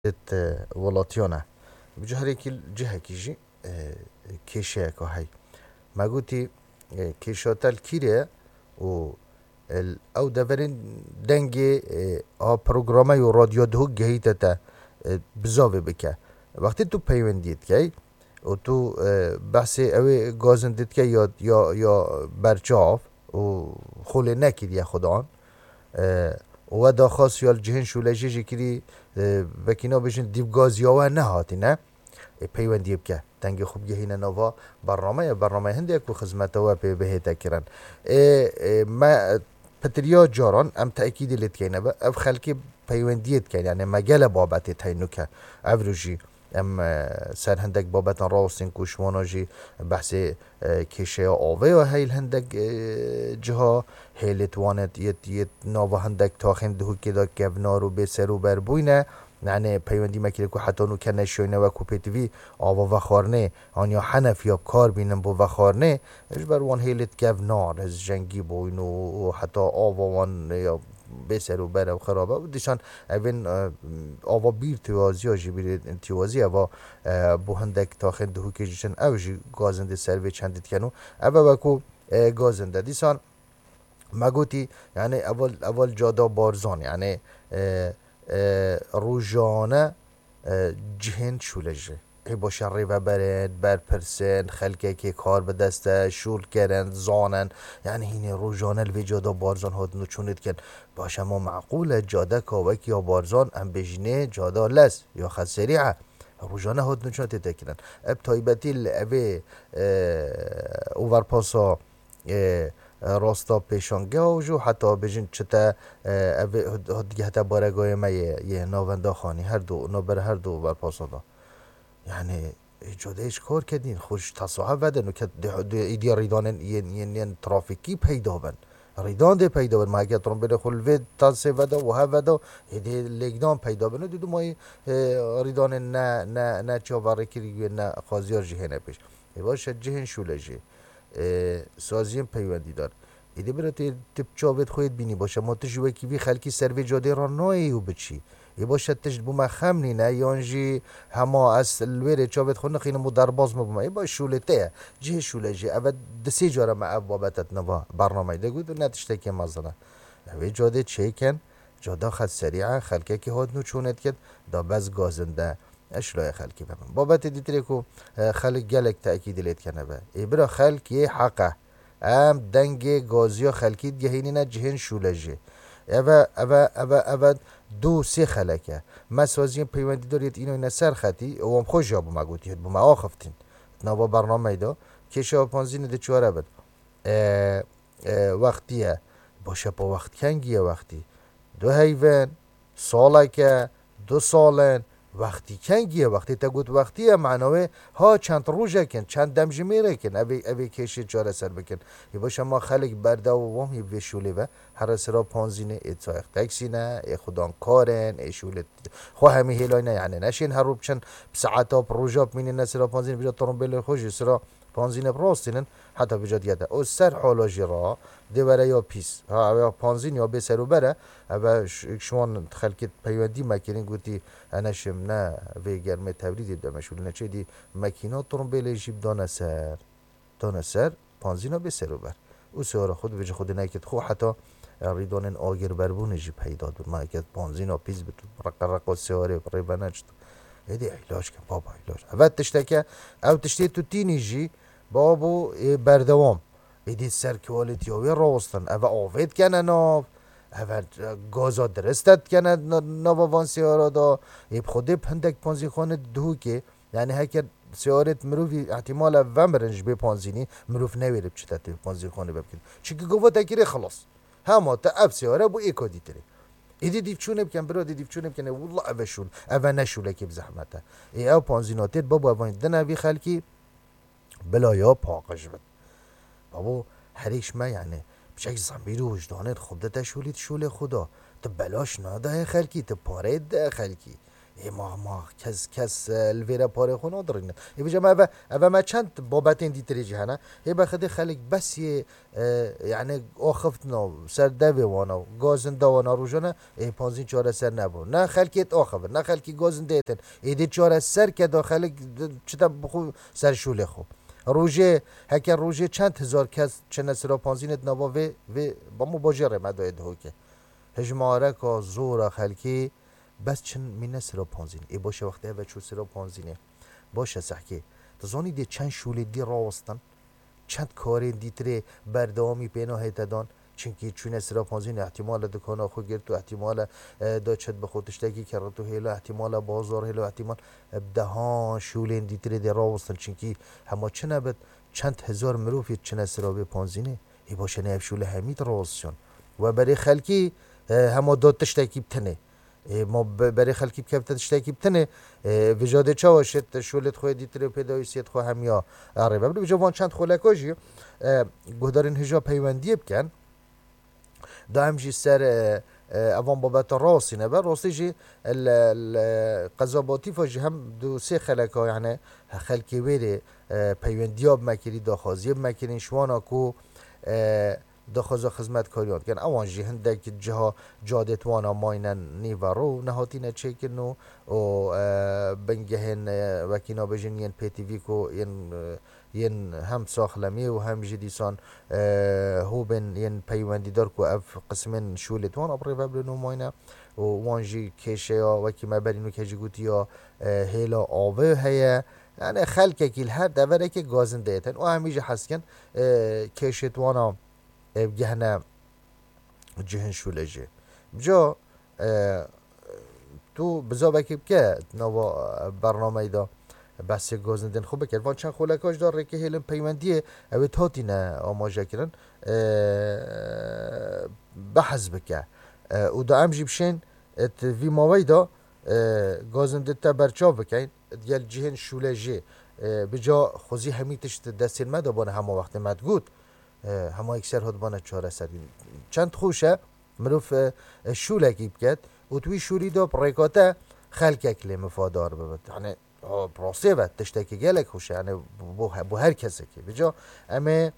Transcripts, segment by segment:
ولاتیانه بجه هر یکی جهه کیجی کشه که هی ما گوتی کشاتل کیره و او دورین دنگی پروگرامه و رادیو دهو گهیت تا بزاوه بکه وقتی تو پیوندید که و تو بحث اوی گازندید که یا برچاف و خوله نکید یا خدان و دا خاص یال جهن شولجی جکری وکینا بجن دیو گازیاوه نهاتی نه پیوندی بکه تنگی خوب گهینه نوا برنامه هنده کو خدمت و به بهتا کرن ما پتریا جاران ام تأکید لیت کینه با اف خلکی پیوندیت کین یعنی مجال بابت تینو که افروجی ام سر هندک بابت راستین کوشوانا جی بحث کشه آوه و هیل هندک جها هیلت وانت یت ناو هندک تاخین دهو که دا گونارو به سرو بربوینه یعنی پیوندی مکیره که حتی نو کنه شوینه و کوپیتوی آوا وخارنه آن یا حنف یا کار بینم بو وخارنه اش بر وان هیلت گونار از جنگی بوینو و حتی آوا وان یا بسر و بره و خرابه و دیشان اوین آوا بیر توازی ها جی بیر توازی اوا بو هندک تاخین دهو که جیشن او جی گازنده سروی چندید کنو او بکو گازنده دیشان مگوتی یعنی اول جادا بارزان یعنی روزانه جهن شولجه ای با شری و برند برپرسن خلقه که کار به دسته شول کرن زانن یعنی هینه روزانه الوی جادا بارزان هاد نچونید کن باشه ما معقوله جاده کاوک یا بارزان ام بجنه جادا لس یا خد سریعه روزانه هاد نچونید تکرن اب تایبتی اوی اوورپاسا راستا پیشانگه و جو حتی بجن چتا دیگه حتی بارگاه ما یه ناونده خانی هر دو نابر هر دو بر پاسادا یعنی جاده ایش کار کردین خوش تصاحب ودن و که ایدیا ریدان یه ترافیکی پیدا بن ریدان ده پیدا بن ما اگه ترون بره خلوه تاسه ودا و ها ودا ایده لگدان پیدا بن و دیدو مای ریدان نه چاواره کری نه خازیار جهنه پیش باشه جهن شولجه سازیم پیوندی دار ایده برای تب چاوت خواهید بینی باشه ما تجوه که وی خلکی سروی جاده را نایی و بچی ای باشه تجد بوما خمنی نه یانجی هما از الویر چاوت خود نخینه مو درباز مو بوما ای باشه شولته جه شوله جه اول دسی جاره ما اب بابتت نوا برنامه ده گود و نتشتکی مزنه اوی جاده چه کن جاده خد سریعه خلکه که هاد نو چونت کد دا بز گازنده اشلای خلکی بمن بابت دیتره کو خلق گلک تأکید لیت کنه با ای برا خلق یه حقه ام دنگ گازیا خلکی گهینی نه جهن شولجه اوه دو سه خلکه ما سازیم پیوندی دارید اینو این سر خطی اوام خوش جابو ما گوتید بو ما آخفتین نوا برنامه دا کشه و پانزین ده چواره بد وقتیه باشه با وقت کنگیه وقتی دو هیون ساله که دو سالن وقتی کنگیه وقتی تا گوت وقتیه معنوه ها چند روزه کن چند دم جمیره کن اوی کشی چاره سر بکن ای باشه ما خلق برده و وام هی بشوله و هر سرا پانزینه اتسایق تکسینه ای خودان کارن ای شوله خواه همی هیلای نه یعنی نشین هر رو بچن بساعتا بروژا بمینه نه سرا پانزینه بجا ترون بله خوشی سرا پانزینه براستینن حتی بجا دیگه او سر حالا جرا دوره یا پیس ها یا پانزین یا بسر و بره و شما خلقت پیوندی مکرین گوتی انشم نه وی گرمه تبریدی دمشول نه چه دی مکینا ترون بله جیب دانه سر پانزینا بسر و بر او سوار خود وجه خود نکت خو حتی ریدان آگر بربون جی پیدا بود ما اکت پانزینا پیز بود رق و سواره ریبا نجد ایدی علاج کن بابا علاج اول تشتکه او تشتی تو تینی جی بابو بردوام ایدی سر کوالیتی هاوی راستن او آوید کنه ناف اول گازا درستت کنه ناوان سیارا دا ایب خوده پندک پانزی خانه دو که یعنی هکر سیارت مروفی احتمال ومرنج به پانزینی مروف نویره بچتت پانزی خانه ببکن چونکه گوه تکیره خلاص هما تا اف سیاره بو ایکا دیتره ایدی دیف چونه بکن برا دیف چونه بکنه والله اوه شول اوه نشوله که بزحمته ای او پانزیناتت بابا اوه دنوی خلکی بلا یا پاقش بد بابا هریش ما یعنی بشک زنبیر و وجدانت خود ده شولید شول خدا تو بلاش ناده خلکی تو پاره ده خلکی ما کس الویرا پاره خو ندارین ای بجا ما چند بابت این دیتری جهنه ای بخدی خلق بس یعنی آخفت نو سر دوی وانا گازن دوانا روزانه ای 15 سر نبود نه خلقیت آخفت نه خلقی گازن دیتن ای دی 4 سر که داخل چتا بخو سر شوله خو روزه هکر روزه چند هزار کس چند سر پانزینت نوا و با مباجره مدای که هجماره که زور خلقی بس چن مینه سرا پانزین ای باشه وقتی اوه چو سرا پانزینه باشه سحکی تزانی دی چند شوله دی راستن چند کاری دیتره بردامی پینا هیتدان چونکی چون سرا پانزین احتمال دکانا خو گرد تو احتمال دا چد به خودش تکی کرد تو هیلو احتمال بازار هیلو احتمال بدها شوله دیتره دی راستن چونکی همه چنه بد چند هزار مروفی چنه سرا به پانزینه ای باشه نه شوله همید راستشون و برای خلکی همه داد تشتکی بتنه ما برای خلکی بکبت تشتکی بتنه وجاده چه واشد شولت خوی دیتره پیدایی سیت خو همیا آره ببین وجا وان چند خلکاجی گهدارین هجا پیوندی بکن دا همجی سر اوان بابت راستی نه بر راستی جی قضاباتی فاجی هم دو سه خلکا یعنی خلکی ویره پیوندیاب مکری داخازیب مکرین شوانا کو دخوزا خدمت کاریان کن اوان جی هندک جها جادت وانا ماینن نیورو نهاتینه چکن و بنگهن وکینا بجن ین پی تی وی کو ین هم ساخلمی و هم جدیسان هو بن ین پیوندی دار کو اف قسمن شولت وان ابری وبلنو ماینه و وان جی کشه یا وکی مبرینو کجی گوتی یا هیلا آوه هیا یعنی خلک کل هر دوره که گازن دیتن و همیشه حسکن کشت وانا گهنه جهن شولجه بجا تو بزا بکیب که نوا برنامه دا بحث گازندن خوب بکرد وان چند خولکاش داره که هیلم پیوندیه اوی تاتی نه آماجه کرن بحث بکه او دا امجی بشین ات وی ماوی دا گازنده تا برچاو بکن دیل جهن شولجه بجا خوزی همیتش دستین مده بانه همه وقت مدگود همه اکثر هاد بانه چاره سرین چند خوشه مروف شولکی بکد و توی شولی دا پریکاته خلک اکلی مفادار ببد یعنی براسه بد تشتکی گلک خوشه یعنی بو هر کسی که بجا اما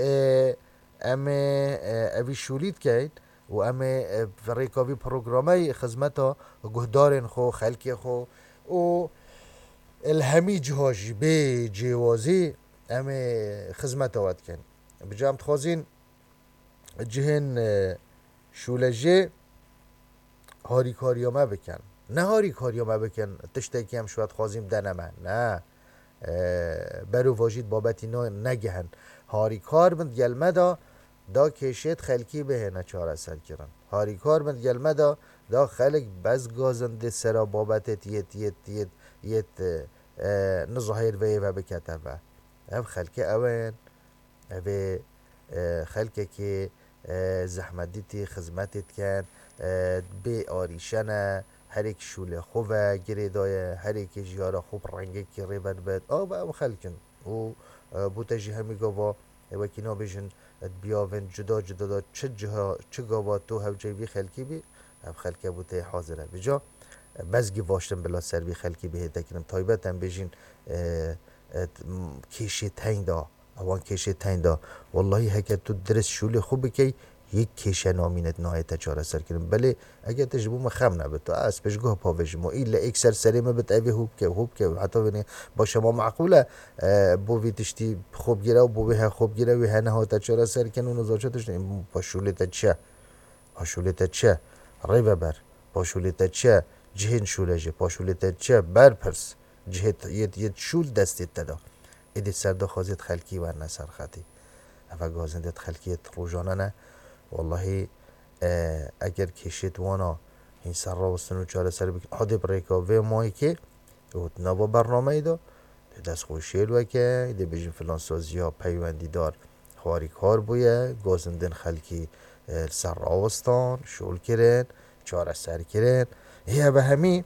اوی شولید کهید و اما ریکاوی پروگرامه خدمتا گهدارن خو خلکی خو و الهمی جهاجی به جوازی اما خدمتا ود کن بجام تخوازین جهن شولجه هاری کاریامه بکن نه هاری کاریامه بکن تشتکی هم شاید خوازیم دنمه نه برو واجید بابتی نگهن هاری کار بند گلمه دا کشید خلکی به نه چاره سر کرن هاری کار بند گلمه دا خلق بز گازنده سرا بابت یت نظهیر و بکته و او خلکی اوین او خلقه که زحمت دیتی خدمتت کن به آریشنه هر یک شوله خوبه گریدای هر یک جیاره خوب رنگه که ریبت بد او خلقن و بوتا جی همی گوا وکینا بیشن بیاون جدا دا چه گوا تو هف جیوی خلقی بی او خلقه بوتا حاضره بجا بزگی واشتن بلا سر بی خلقی بیه دکنم تایبت هم بیشن کشی تنگ دا اوان کشه تنگ دا والله هکر تو درس شوله خوبه که یک کشه نامینت نهایت چاره سر کنم بله اگر تجربه مخم نبود تو از پیشگاه پاوشمو ایلا اکثر سریم بت اوی خوب که حتی بینه با شما معقوله بوی تشتی خوب گیره و بوی ها خوب گیره و ها نهایت چاره سر کنون و زاچتش نیم پاشوله تا چه ریبه بر پاشوله تا چه جهن شوله جه پاشوله تا چه بر پرس جهت یه شول دستت تدا ایدی سرده خوازید خلکی و نسر خطی افا گازندت خلکیت روزانه نه والله اگر کشید وانا این سر را وستنو چاره سر بکن حاده بریکا و مایی که نوا برنامه ای دا دست خوشیل وکه ایده بیجن فلان سازی ها پیوندی دار خواری کار بویه گازندن خلکی سر را وستان شول کرن چاره سر کرن یه به همی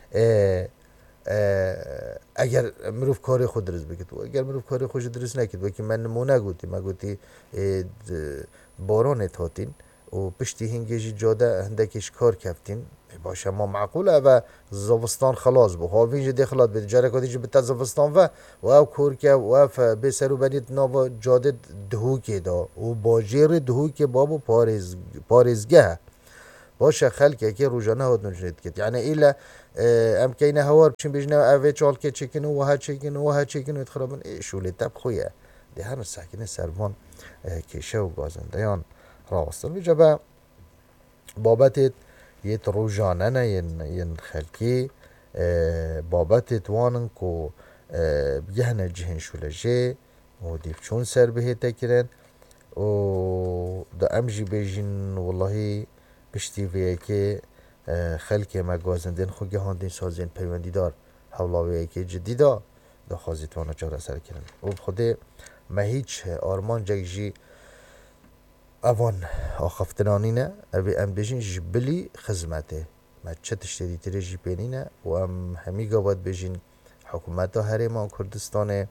اگر مروف کاری خود درست بکید و اگر مروف کاری خود درست نکید و که من نمونه گوتی ما گوتی باران تاتین و پشتی هنگیجی جاده هندکش کار کفتین باشه ما معقوله و زوستان خلاص بو هاوینج دخلات به جاره کدیش به زوستان و او کور که و به سرو بنیت نو جاده دهو که دا و باجیر دهو که بابو پارزگه باشه خلکه که روزانه هات نجنید کت یعنی ایلا ام کینه هوار بچین بجنه اوه چال که چکن و ها چکن و ها چکن و اتخرابن شوله تب خویه ده هر ساکنه سروان کشه و گازنده یان راستن بجا با بابت یه روزانه نه ین خلکی بابت وانن کو بگهنه جهن شوله جه و دیف چون سر بهه تکرن و دا امجی بیجین والله پشتی ویه که خلک ما گازندین خو گهاندین سازین پیوندی دار حولاویه که جدی دا خوازیت وانا چاره سر کرن و بخوده ما هیچ آرمان جگجی اوان آخفتنانی نه اوی ام بیجین جبلی خزمته ما چه تشتری تری جی پینینه و ام همی گواد بیجین حکومت هرمان کردستانه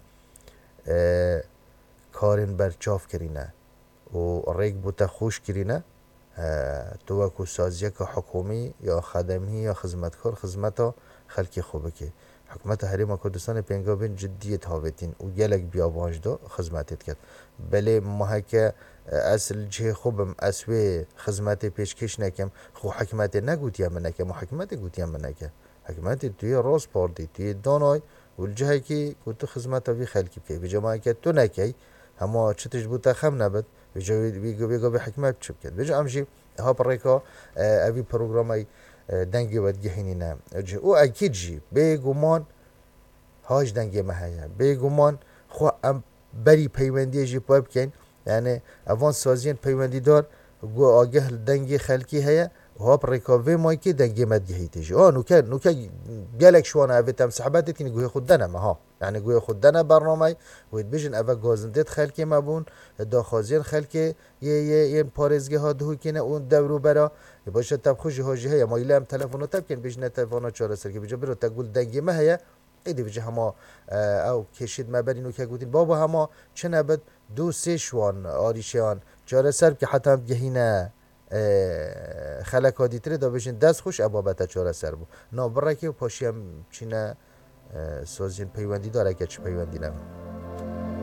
کارن برچاف کرینه و ریک بوتا خوش کرینه تو وکو سازیه که حکومی یا خدمی یا خدمتکار خدمتا خلکی خوبه که حکومت حریم کردستان پنگابین جدیت هاوتین و گلک بیابانج دو خدمتت کرد بله ما که اصل جه خوبم اسوی خدمت پیشکش نکم خو حکمت نگوتیم من نکم و حکمت گوتیم من نکم حکمت توی راست پاردی توی دانای و الجهه که تو خدمت وی خلکی بکی به جمعه که تو نکی اما چتش بوتا خم نبد بیگو به حکمت چپ کرد بجا امشی ها برایکا اوی پروگرامای دنگی ود گهینی نه او اکید جی بگمان هاش دنگی مهیا بگمان خو ام بری پیوندی جی پاپ کن یعنی اوان سازین پیوندی دار گو آگه دنگی خلکی هیا ها برایکا وی مای که دنگی مد گهیتی جی نوکه گلک شوانا اوی تم صحبت تینی گوی خود دنم ها يعني قوي خدنا برنامج ويتبجن أفا جازندت خلكي مابون داخازين خلكي ين بارزجي هادهو كنا اون دورو برا يباشا تبخوش هاجي هيا ما يلام تلفونه تبكن بيجنا تلفونه چهار سر كي بيجا برو تقول دنگي ما هيا ایدی بيجا هما او کشید ما برینو که گوتین بابا هما چه نبد دو سه شوان آریشیان چهار سر که حتی هم گهینه خلک هادی تره دا بيجن دست خوش ابابتا چهار سر بو نا برا که پاشیم چینه سازین پیوندی داره که چه پیوندی نمید